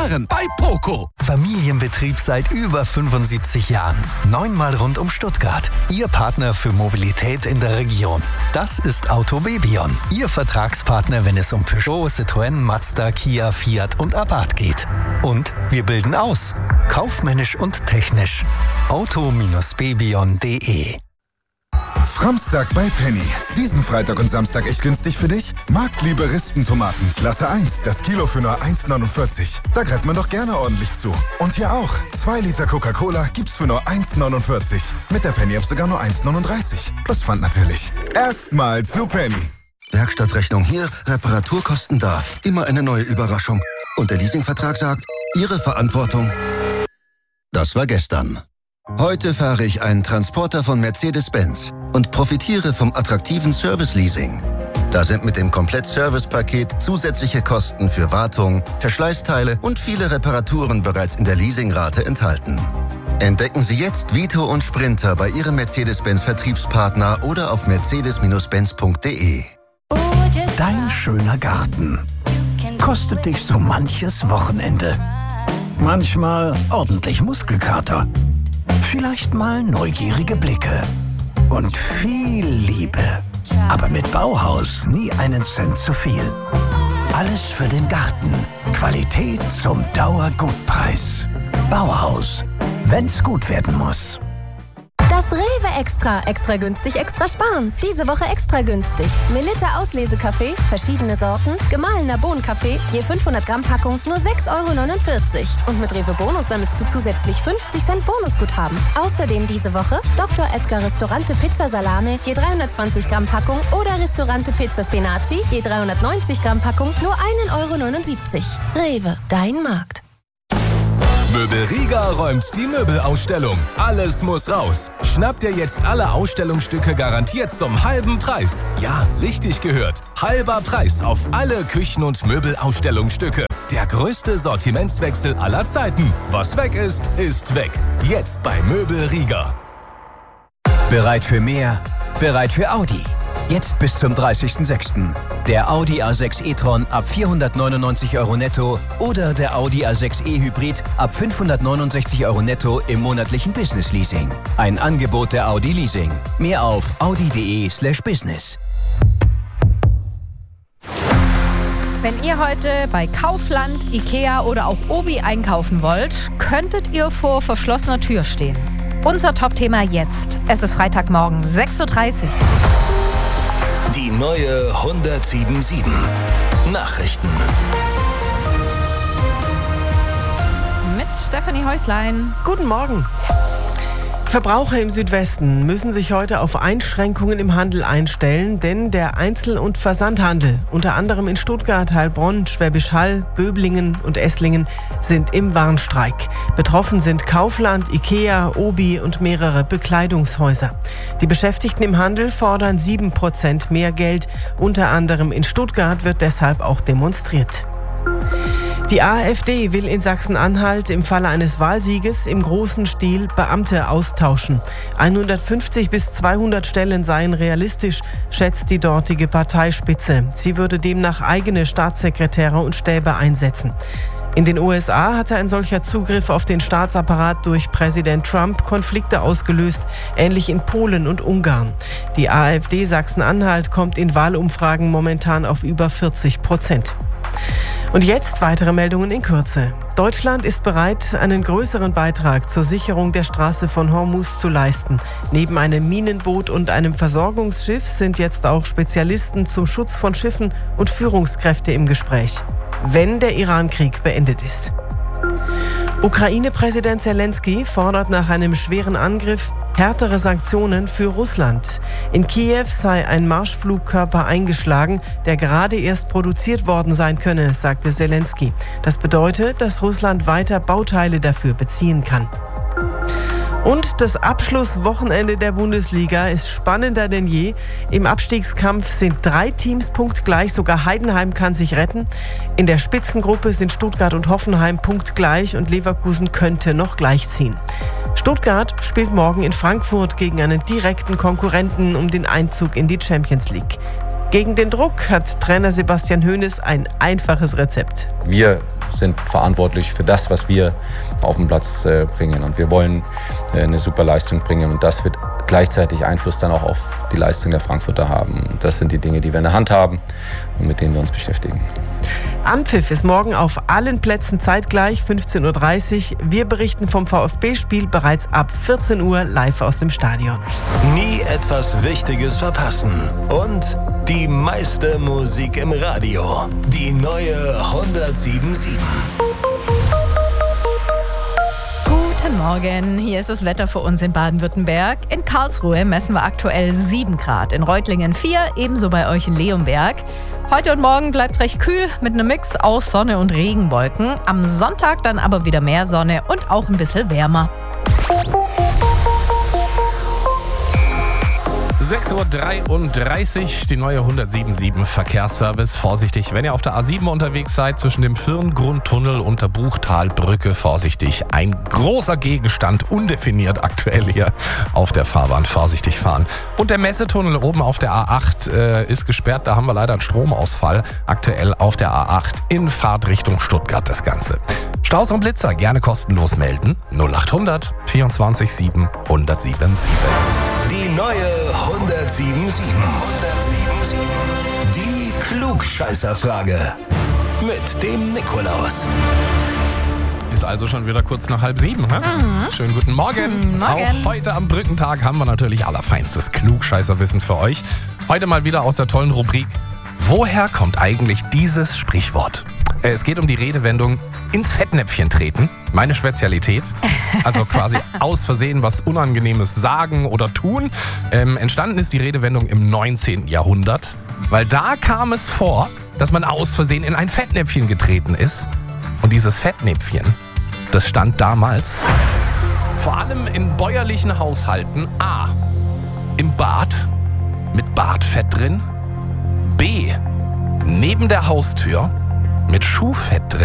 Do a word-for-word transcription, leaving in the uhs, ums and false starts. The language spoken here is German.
Jahren bei Poco. Familienbetrieb seit über fünfundsiebzig Jahren. Neunmal rund um Stuttgart. Ihr Partner für Mobilität in der Region. Das ist Autobebion. Ihr Vertragspartner, wenn es um Peugeot, Citroën, Mazda, Kia, Fiat und Abarth geht. Und wir bilden aus. Kaufmännisch und technisch. auto bebion punkt de. Framstag bei Penny. Diesen Freitag und Samstag echt günstig für dich? Marktliebe Rispentomaten, Klasse eins, das Kilo für nur eins neunundvierzig. Da greift man doch gerne ordentlich zu. Und hier auch. zwei Liter Coca-Cola gibt's für nur eins neunundvierzig. Mit der Penny-App sogar nur eins neununddreißig. Plus Pfand natürlich. Erstmal zu Penny. Werkstattrechnung hier, Reparaturkosten da. Immer eine neue Überraschung. Und der Leasingvertrag sagt, Ihre Verantwortung. Das war gestern. Heute fahre ich einen Transporter von Mercedes-Benz und profitiere vom attraktiven Service-Leasing. Da sind mit dem Komplett-Service-Paket zusätzliche Kosten für Wartung, Verschleißteile und viele Reparaturen bereits in der Leasingrate enthalten. Entdecken Sie jetzt Vito und Sprinter bei Ihrem Mercedes-Benz-Vertriebspartner oder auf mercedes benz punkt de. Dein schöner Garten kostet dich so manches Wochenende. Manchmal ordentlich Muskelkater. Vielleicht mal neugierige Blicke und viel Liebe. Aber mit Bauhaus nie einen Cent zu viel. Alles für den Garten. Qualität zum Dauergutpreis. Bauhaus. Wenn's gut werden muss. Das Rewe Extra. Extra günstig, extra sparen. Diese Woche extra günstig. Melitta Auslesekaffee, verschiedene Sorten, gemahlener Bohnenkaffee, je fünfhundert Gramm Packung, nur sechs Euro neunundvierzig. Und mit Rewe Bonus sammelst du zusätzlich fünfzig Cent Bonusguthaben. Außerdem diese Woche Doktor Edgar Restaurante Pizza Salame, je dreihundertzwanzig Gramm Packung oder Restaurante Pizza Spinaci, je dreihundertneunzig Gramm Packung, nur ein Euro neunundsiebzig. Rewe, dein Markt. Möbel Rieger räumt die Möbelausstellung. Alles muss raus. Schnappt ihr jetzt alle Ausstellungsstücke garantiert zum halben Preis. Ja, richtig gehört. Halber Preis auf alle Küchen- und Möbelausstellungsstücke. Der größte Sortimentswechsel aller Zeiten. Was weg ist, ist weg. Jetzt bei Möbel Rieger. Bereit für mehr? Bereit für Audi. Jetzt bis zum dreißigsten sechsten Der Audi A sechs e-tron ab vierhundertneunundneunzig Euro netto oder der Audi A sechs e Hybrid ab fünfhundertneunundsechzig Euro netto im monatlichen Business Leasing. Ein Angebot der Audi Leasing. Mehr auf audi.de slash business. Wenn ihr heute bei Kaufland, Ikea oder auch Obi einkaufen wollt, könntet ihr vor verschlossener Tür stehen. Unser Top-Thema jetzt. Es ist Freitagmorgen, sechs Uhr dreißig. Die neue hundertsieben sieben Nachrichten. Mit Stefanie Häuslein. Guten Morgen. Verbraucher im Südwesten müssen sich heute auf Einschränkungen im Handel einstellen, denn der Einzel- und Versandhandel, unter anderem in Stuttgart, Heilbronn, Schwäbisch Hall, Böblingen und Esslingen, sind im Warnstreik. Betroffen sind Kaufland, Ikea, Obi und mehrere Bekleidungshäuser. Die Beschäftigten im Handel fordern sieben Prozent mehr Geld. Unter anderem in Stuttgart wird deshalb auch demonstriert. Die AfD will in Sachsen-Anhalt im Falle eines Wahlsieges im großen Stil Beamte austauschen. hundertfünfzig bis zweihundert Stellen seien realistisch, schätzt die dortige Parteispitze. Sie würde demnach eigene Staatssekretäre und Stäbe einsetzen. In den U S A hatte ein solcher Zugriff auf den Staatsapparat durch Präsident Trump Konflikte ausgelöst, ähnlich in Polen und Ungarn. Die AfD Sachsen-Anhalt kommt in Wahlumfragen momentan auf über vierzig Prozent. Und jetzt weitere Meldungen in Kürze. Deutschland ist bereit, einen größeren Beitrag zur Sicherung der Straße von Hormuz zu leisten. Neben einem Minenboot und einem Versorgungsschiff sind jetzt auch Spezialisten zum Schutz von Schiffen und Führungskräfte im Gespräch, wenn der Iran-Krieg beendet ist. Ukraine-Präsident Zelensky fordert nach einem schweren Angriff härtere Sanktionen für Russland. In Kiew sei ein Marschflugkörper eingeschlagen, der gerade erst produziert worden sein könne, sagte Zelensky. Das bedeutet, dass Russland weiter Bauteile dafür beziehen kann. Und das Abschlusswochenende der Bundesliga ist spannender denn je. Im Abstiegskampf sind drei Teams punktgleich, sogar Heidenheim kann sich retten. In der Spitzengruppe sind Stuttgart und Hoffenheim punktgleich und Leverkusen könnte noch gleichziehen. Stuttgart spielt morgen in Frankfurt gegen einen direkten Konkurrenten um den Einzug in die Champions League. Gegen den Druck hat Trainer Sebastian Hoeneß ein einfaches Rezept. Wir sind verantwortlich für das, was wir auf den Platz äh, bringen. Und wir wollen äh, eine super Leistung bringen. Und das wird gleichzeitig Einfluss dann auch auf die Leistung der Frankfurter haben. Und das sind die Dinge, die wir in der Hand haben und mit denen wir uns beschäftigen. Anpfiff ist morgen auf allen Plätzen zeitgleich, fünfzehn Uhr dreißig. Wir berichten vom VfB-Spiel bereits ab vierzehn Uhr live aus dem Stadion. Nie etwas Wichtiges verpassen. Und die meiste Musik im Radio. Die neue hundertsieben Komma sieben. Guten Morgen, hier ist das Wetter für uns in Baden-Württemberg. In Karlsruhe messen wir aktuell sieben Grad, in Reutlingen vier, ebenso bei euch in Leonberg. Heute und morgen bleibt es recht kühl mit einem Mix aus Sonne und Regenwolken. Am Sonntag dann aber wieder mehr Sonne und auch ein bisschen wärmer. sechs Uhr dreiunddreißig, die neue hundertsieben Komma sieben Verkehrsservice. Vorsichtig, wenn ihr auf der A sieben unterwegs seid, zwischen dem Firngrundtunnel und der Buchtalbrücke, vorsichtig. Ein großer Gegenstand, undefiniert aktuell hier auf der Fahrbahn. Vorsichtig fahren. Und der Messetunnel oben auf der A acht äh, ist gesperrt. Da haben wir leider einen Stromausfall. Aktuell auf der A acht in Fahrtrichtung Stuttgart das Ganze. Staus und Blitzer gerne kostenlos melden. null achthundert vierundzwanzig sieben hundertsieben sieben. Die neue hundertsieben Komma sieben. Die Klugscheißerfrage mit dem Nikolaus. Ist also schon wieder kurz nach halb sieben, hä? Mhm. Schönen guten Morgen. Morgen. Auch heute am Brückentag haben wir natürlich allerfeinstes Klugscheißerwissen für euch. Heute mal wieder aus der tollen Rubrik Woher kommt eigentlich dieses Sprichwort? Es geht um die Redewendung ins Fettnäpfchen treten. Meine Spezialität. Also quasi aus Versehen was Unangenehmes sagen oder tun. Ähm, entstanden ist die Redewendung im neunzehnten Jahrhundert. Weil da kam es vor, dass man aus Versehen in ein Fettnäpfchen getreten ist. Und dieses Fettnäpfchen, das stand damals vor allem in bäuerlichen Haushalten A. im Bad mit Badfett drin. B. neben der Haustür mit Schuhfett drin.